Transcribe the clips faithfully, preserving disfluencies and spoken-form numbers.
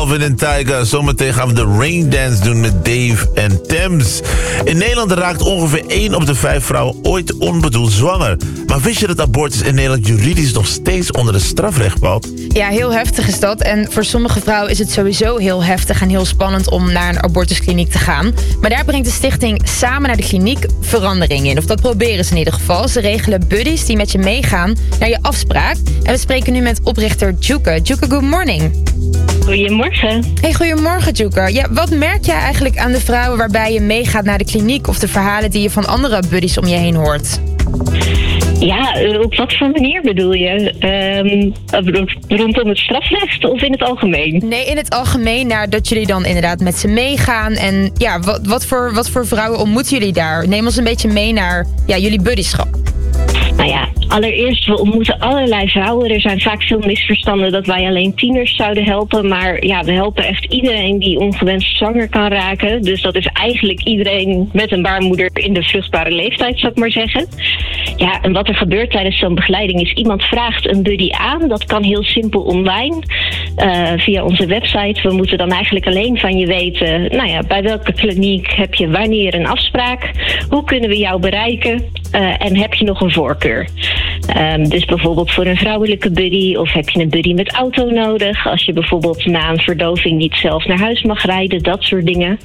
Calvin en Tyga. Zometeen gaan we de Rain Dance doen met Dave en Thames. In Nederland raakt ongeveer één op de vijf vrouwen ooit onbedoeld zwanger. Maar wist je dat abortus in Nederland juridisch nog steeds onder de strafrecht valt? Ja, heel heftig is dat. En voor sommige vrouwen is het sowieso heel heftig en heel spannend om naar een abortuskliniek te gaan. Maar daar brengt de stichting Samen naar de Kliniek verandering in. Of dat proberen ze in ieder geval. Ze regelen buddies die met je meegaan naar je afspraak. En we spreken nu met oprichter Djoeke. Djoeke, good morning. Goedemorgen. Hey, goedemorgen Djoeke. Ja, wat merk jij eigenlijk aan de vrouwen waarbij je meegaat naar de kliniek? Of de verhalen die je van andere buddies om je heen hoort? Ja, op wat voor manier bedoel je? Um, rondom het strafrecht of in het algemeen? Nee, in het algemeen, naar dat jullie dan inderdaad met ze meegaan. En ja, wat, wat, voor, wat voor vrouwen ontmoeten jullie daar? Neem ons een beetje mee naar ja, jullie buddyschap. Nou ja, allereerst, we ontmoeten allerlei vrouwen. Er zijn vaak veel misverstanden dat wij alleen tieners zouden helpen. Maar ja, we helpen echt iedereen die ongewenst zwanger kan raken. Dus dat is eigenlijk iedereen met een baarmoeder in de vruchtbare leeftijd, zou ik maar zeggen. Ja, en wat er gebeurt tijdens zo'n begeleiding is, iemand vraagt een buddy aan. Dat kan heel simpel online, uh, via onze website. We moeten dan eigenlijk alleen van je weten, nou ja, bij welke kliniek heb je wanneer een afspraak? Hoe kunnen we jou bereiken? Uh, en heb je nog een voorkeur? Um, dus bijvoorbeeld voor een vrouwelijke buddy, of heb je een buddy met auto nodig? Als je bijvoorbeeld na een verdoving niet zelf naar huis mag rijden, dat soort dingen.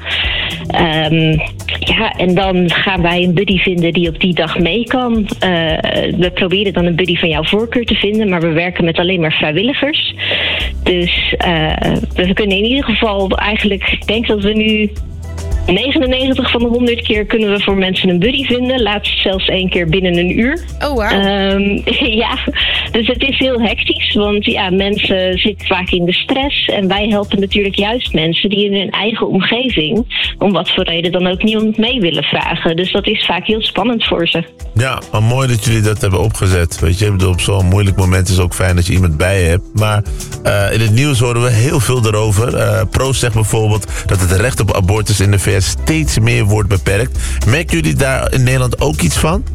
Um, ja, en dan gaan wij een buddy vinden die op die dag mee kan. Uh, we proberen dan een buddy van jouw voorkeur te vinden, maar we werken met alleen maar vrijwilligers. Dus uh, we kunnen in ieder geval eigenlijk, ik denk dat we nu negenennegentig van de honderd keer kunnen we voor mensen een buddy vinden. Laatst zelfs één keer binnen een uur. Oh, wow. Um, ja, dus het is heel hectisch. Want ja, mensen zitten vaak in de stress. En wij helpen natuurlijk juist mensen die in hun eigen omgeving, om wat voor reden dan ook, niemand mee willen vragen. Dus dat is vaak heel spannend voor ze. Ja, maar mooi dat jullie dat hebben opgezet. Weet je, ik bedoel, op zo'n moeilijk moment is het ook fijn dat je iemand bij je hebt. Maar uh, in het nieuws horen we heel veel erover. Uh, Proost zegt bijvoorbeeld dat het recht op abortus in de V S steeds meer wordt beperkt. Merken jullie daar in Nederland ook iets van?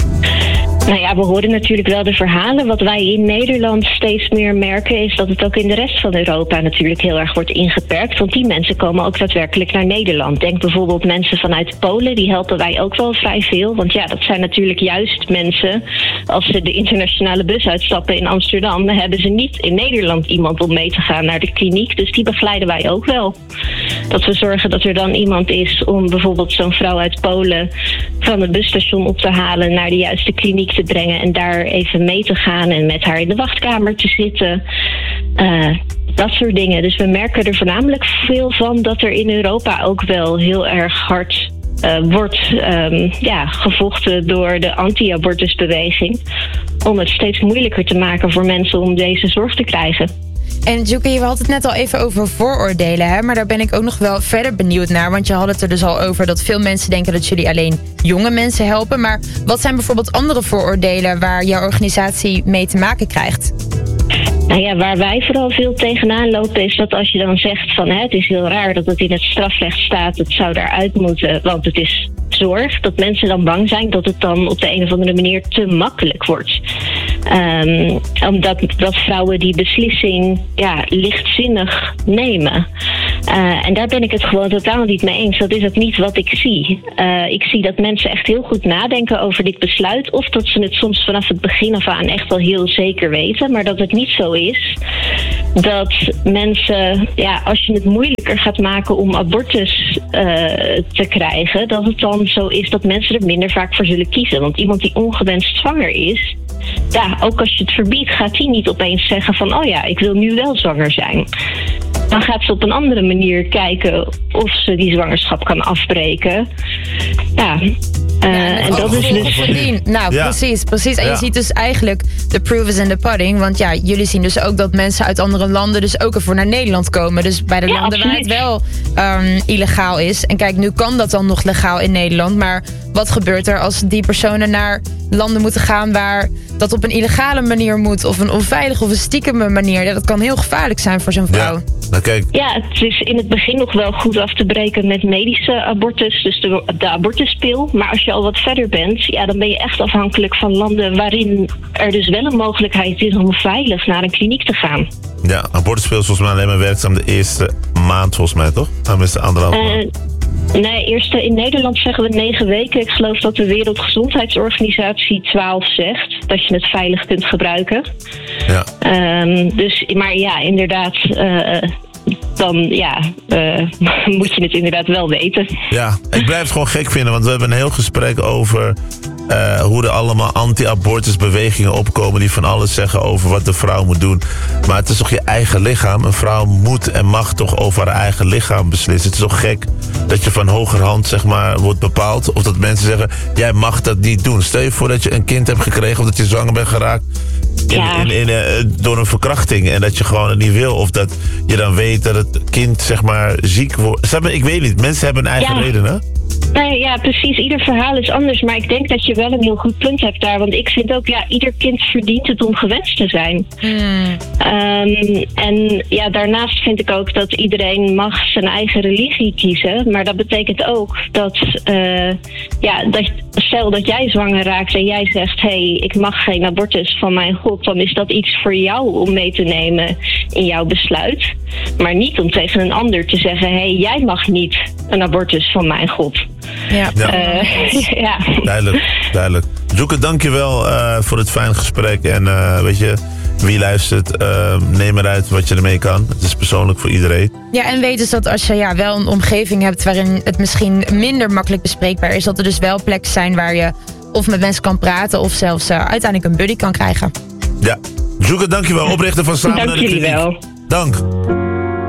Nou ja, we horen natuurlijk wel de verhalen. Wat wij in Nederland steeds meer merken is dat het ook in de rest van Europa natuurlijk heel erg wordt ingeperkt. Want die mensen komen ook daadwerkelijk naar Nederland. Denk bijvoorbeeld mensen vanuit Polen, die helpen wij ook wel vrij veel. Want ja, dat zijn natuurlijk juist mensen, als ze de internationale bus uitstappen in Amsterdam, dan hebben ze niet in Nederland iemand om mee te gaan naar de kliniek. Dus die begeleiden wij ook wel. Dat we zorgen dat er dan iemand is om bijvoorbeeld zo'n vrouw uit Polen van het busstation op te halen, naar de juiste kliniek te brengen en daar even mee te gaan en met haar in de wachtkamer te zitten. Uh, dat soort dingen. Dus we merken er voornamelijk veel van dat er in Europa ook wel heel erg hard uh, wordt um, ja, gevochten door de anti-abortusbeweging om het steeds moeilijker te maken voor mensen om deze zorg te krijgen. En Djoeke, je had het net al even over vooroordelen, hè? Maar daar ben ik ook nog wel verder benieuwd naar. Want je had het er dus al over dat veel mensen denken dat jullie alleen jonge mensen helpen. Maar wat zijn bijvoorbeeld andere vooroordelen waar jouw organisatie mee te maken krijgt? Nou ja, waar wij vooral veel tegenaan lopen is dat als je dan zegt van hè, het is heel raar dat het in het strafrecht staat, het zou daaruit moeten, want het is zorg, dat mensen dan bang zijn dat het dan op de een of andere manier te makkelijk wordt. Um, omdat dat vrouwen die beslissing ja, lichtzinnig nemen. Uh, en daar ben ik het gewoon totaal niet mee eens. Dat is ook niet wat ik zie. Uh, ik zie dat mensen echt heel goed nadenken over dit besluit. Of dat ze het soms vanaf het begin af aan echt wel heel zeker weten. Maar dat het niet zo is dat mensen, ja, als je het moeilijker gaat maken om abortus uh, te krijgen, dat het dan zo is dat mensen er minder vaak voor zullen kiezen. Want iemand die ongewenst zwanger is, ja, ook als je het verbiedt, gaat die niet opeens zeggen van oh ja, ik wil nu wel zwanger zijn. Dan gaat ze op een andere manier kijken of ze die zwangerschap kan afbreken. Ja, uh, ja en dat is dus verdien. Nou, ja. precies, precies. En ja. je ziet dus eigenlijk de proof is in the pudding. Want ja, jullie zien dus ook dat mensen uit andere landen dus ook ervoor naar Nederland komen. Dus bij de ja, landen absoluut. waar het wel um, illegaal is. En kijk, nu kan dat dan nog legaal in Nederland. Maar wat gebeurt er als die personen naar landen moeten gaan waar dat op een illegale manier moet, of een onveilige of een stiekeme manier? Ja, dat kan heel gevaarlijk zijn voor zo'n vrouw. Ja. Nou, kijk. Ja, het is in het begin nog wel goed af te breken met medische abortus, dus de, de abortuspil. Maar als je al wat verder bent, ja, dan ben je echt afhankelijk van landen waarin er dus wel een mogelijkheid is om veilig naar een kliniek te gaan. Ja, abortuspil is volgens mij alleen maar werkzaam de eerste een maand volgens mij, toch? Nou, is anderhalf maand. Uh, Nee, eerst in Nederland zeggen we negen weken. Ik geloof dat de Wereldgezondheidsorganisatie twaalf zegt. Dat je het veilig kunt gebruiken. Ja. Um, dus, maar ja, inderdaad... Uh, dan ja, uh, moet je het inderdaad wel weten. Ja, ik blijf het gewoon gek vinden. Want we hebben een heel gesprek over... Uh, hoe er allemaal anti-abortusbewegingen opkomen... die van alles zeggen over wat de vrouw moet doen. Maar het is toch je eigen lichaam? Een vrouw moet en mag toch over haar eigen lichaam beslissen. Het is toch gek dat je van hogerhand zeg maar, wordt bepaald... of dat mensen zeggen, jij mag dat niet doen. Stel je voor dat je een kind hebt gekregen... of dat je zwanger bent geraakt... In, ja. in, in, uh, door een verkrachting en dat je gewoon het niet wil. Of dat je dan weet dat het kind zeg maar ziek wordt. Ik weet niet, mensen hebben een eigen ja. redenen. Nee, ja, precies. Ieder verhaal is anders. Maar ik denk dat je wel een heel goed punt hebt daar. Want ik vind ook, ja, ieder kind verdient het om gewenst te zijn. Mm. Um, en ja, daarnaast vind ik ook dat iedereen mag zijn eigen religie kiezen. Maar dat betekent ook dat, uh, ja, dat stel dat jij zwanger raakt en jij zegt... hé, hey, ik mag geen abortus van mijn God... dan is dat iets voor jou om mee te nemen in jouw besluit. Maar niet om tegen een ander te zeggen... hé, hey, jij mag niet een abortus van mijn God. Ja. Ja. Uh, ja. Duidelijk, duidelijk. Joeke, dankjewel uh, voor het fijne gesprek. En uh, weet je, wie luistert, uh, neem eruit wat je ermee kan. Het is persoonlijk voor iedereen. Ja, en weet dus dat als je ja, wel een omgeving hebt... waarin het misschien minder makkelijk bespreekbaar is... dat er dus wel plekken zijn waar je of met mensen kan praten... of zelfs uh, uiteindelijk een buddy kan krijgen. Ja. Joeke, dankjewel. Oprichter van Samen Dank naar de Kliniek. Dank jullie wel. Dank.